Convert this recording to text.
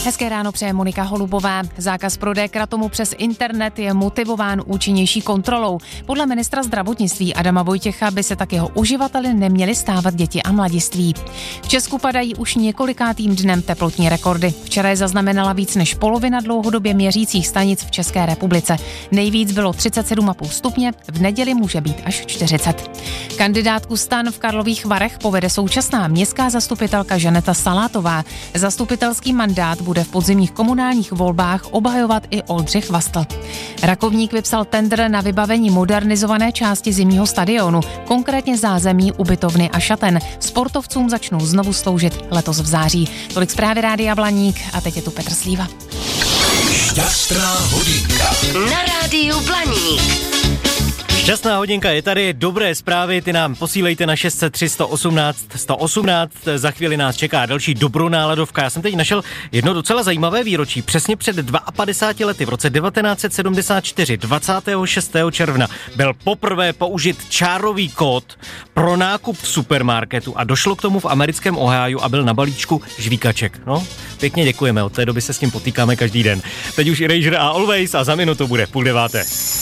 Hezké ráno přeje Monika Holubová. Zákaz prodeje kratomu přes internet je motivován účinnější kontrolou. Podle ministra zdravotnictví Adama Vojtěcha by se tak jeho uživateli neměli stávat děti a mladiství. V Česku padají už několikátým dnem teplotní rekordy. Včera je zaznamenala víc než polovina dlouhodobě měřících stanic v České republice. Nejvíc bylo 37,5 stupně, v neděli může být až 40. Kandidátku STAN v Karlových Varech povede současná městská zastupitelka Žaneta Salátová. Zastupitelský mandát bude v podzimních komunálních volbách obhajovat i Oldřich Vlastl. Rakovník vypsal tendr na vybavení modernizované části zimního stadionu, konkrétně zázemí, ubytovny a šaten. Sportovcům začnou znovu sloužit letos v září. Tolik zprávy Rádia Blaník a teď je tu Petr Slíva. Šťastná hodinka na Rádiu Blaník. Šťastná hodinka je tady, dobré zprávy, ty nám posílejte na 603 118 118, za chvíli nás čeká další dobronáladovka. Já jsem teď našel jedno docela zajímavé výročí. Přesně před 52 lety, v roce 1974, 26. června, byl poprvé použit čárový kód pro nákup v supermarketu a došlo k tomu v americkém Ohiu a byl na balíčku žvíkaček. No, pěkně děkujeme, od té doby se s tím potýkáme každý den. Teď už Erasure a Always a za minutu bude 8:30.